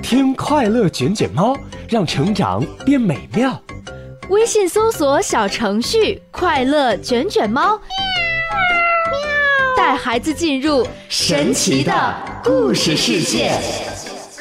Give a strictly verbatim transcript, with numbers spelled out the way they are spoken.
听快乐卷卷猫，让成长变美妙。 微信搜索小程序快乐卷卷猫，带孩子进入神奇的故事世界。